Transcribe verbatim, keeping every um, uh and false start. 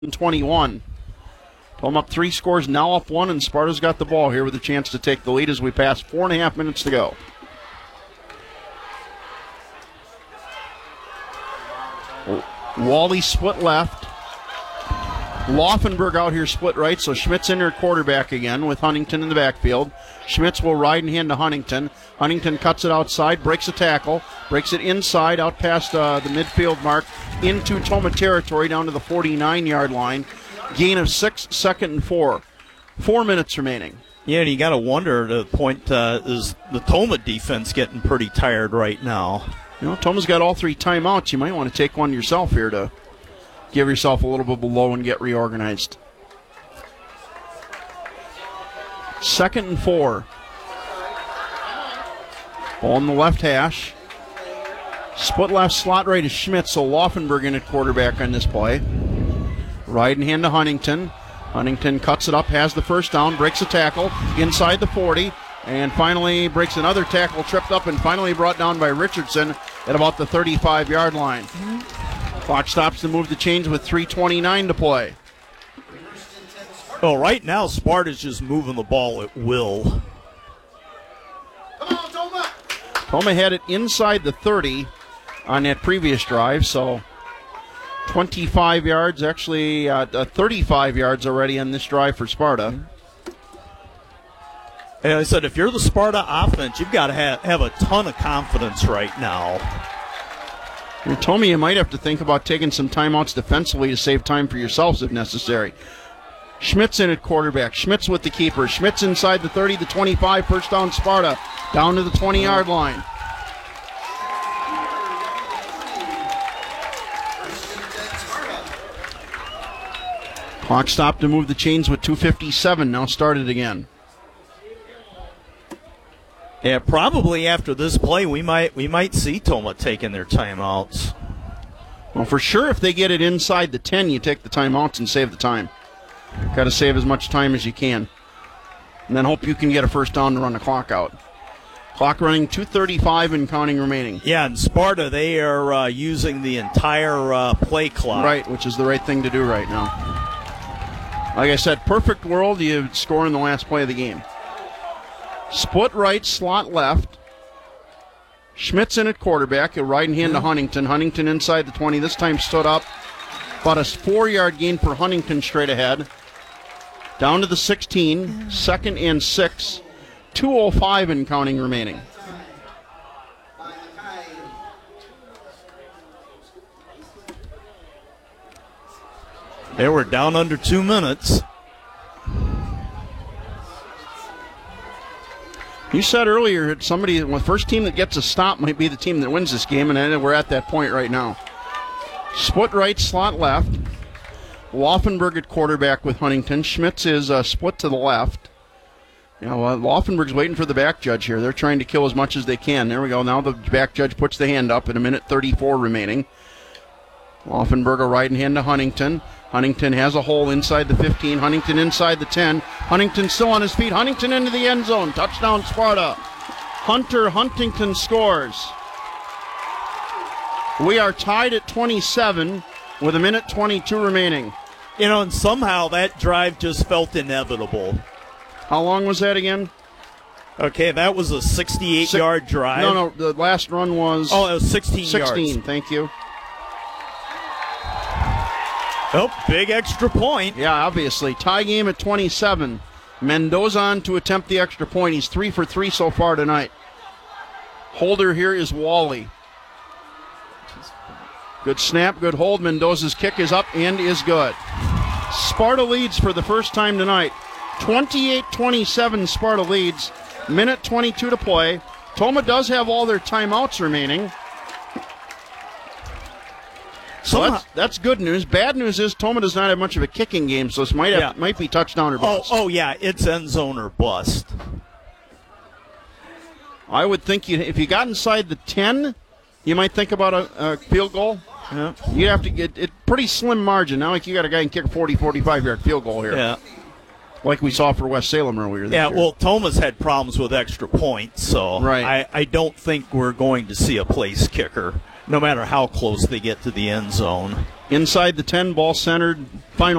twenty-one. Toma up three scores, now up one, and Sparta's got the ball here with a chance to take the lead as we pass four and a half minutes to go. Wally split left. Laufenberg out here split right, so Schmitz in there quarterback again with Huntington in the backfield. Schmitz will ride and hand to Huntington. Huntington cuts it outside, breaks a tackle, breaks it inside, out past uh, the midfield mark, into Toma territory, down to the forty-nine-yard line. Gain of six, second and four. Four minutes remaining. Yeah, and you got to wonder, the point uh, is the Toma defense getting pretty tired right now. You know, Toma's got all three timeouts. You might want to take one yourself here to give yourself a little bit below and get reorganized. Second and four. Ball in the left hash. Split left, slot right is Schmitz, so Laufenberg in at quarterback on this play. Right and hand to Huntington. Huntington cuts it up, has the first down, breaks a tackle inside the forty, and finally breaks another tackle, tripped up, and finally brought down by Richardson at about the thirty-five-yard line. Clock stops to move the chains with three twenty-nine to play. Well, right now, Sparta's just moving the ball at will. Come on, Toma! Toma had it inside the thirty on that previous drive, so twenty-five yards, actually uh, uh, thirty-five yards already on this drive for Sparta. And I said, if you're the Sparta offense, you've got to have, have a ton of confidence right now. And Toma, you might have to think about taking some timeouts defensively to save time for yourselves if necessary. Schmitz in at quarterback. Schmitz with the keeper. Schmitz inside the thirty, the twenty-five, first down Sparta, down to the twenty-yard line. Clock stopped to move the chains with two fifty-seven, now started again. Yeah, probably after this play, we might we might see Toma taking their timeouts. Well, for sure, if they get it inside the ten, you take the timeouts and save the time. Got to save as much time as you can. And then hope you can get a first down to run the clock out. Clock running two thirty-five and counting remaining. Yeah, and Sparta, they are uh, using the entire uh, play clock. Right, which is the right thing to do right now. Like I said, perfect world, you score in the last play of the game. Split right, slot left. Schmitz in at quarterback. A right hand to Huntington. Huntington inside the twenty. This time stood up. About a four-yard gain for Huntington straight ahead. Down to the sixteen. Second and six. two oh five and counting remaining. They were down under two minutes. You said earlier that somebody, the first team that gets a stop might be the team that wins this game, and we're at that point right now. Split right, slot left. Laufenberg at quarterback with Huntington. Schmitz is uh, split to the left. You know, uh, Laufenberg's waiting for the back judge here. They're trying to kill as much as they can. There we go. Now the back judge puts the hand up at a minute thirty-four remaining. Laufenberg a right hand to Huntington. Huntington has a hole inside the fifteen. Huntington inside the ten. Huntington still on his feet. Huntington into the end zone. Touchdown Sparta. Hunter Huntington scores. We are tied at twenty-seven with a minute twenty-two remaining. You know, and somehow that drive just felt inevitable. How long was that again? Okay, that was a sixty-eight-yard drive. No, no, the last run was... Oh, it was sixteen, sixteen yards. Thank you. Oh, big extra point. Yeah, obviously. Tie game at twenty-seven. Mendoza on to attempt the extra point. He's three for three so far tonight. Holder here is Wally. Good snap, good hold. Mendoza's kick is up and is good. Sparta leads for the first time tonight. twenty-eight twenty-seven Sparta leads. Minute twenty-two to play. Toma does have all their timeouts remaining. So that's, that's good news. Bad news is Toma does not have much of a kicking game, so this might have, yeah. might be touchdown or bust. Oh, oh, yeah, it's end zone or bust. I would think you, if you got inside the ten, you might think about a, a field goal. Yeah. You'd have to get it pretty slim margin. Not like you got a guy who can kick a forty, forty-five-yard field goal here. Yeah. Like we saw for West Salem earlier this Yeah, year. well, Toma's had problems with extra points, so right. I, I don't think we're going to see a place kicker. no matter how close they get to the end zone. Inside the ten, ball centered, final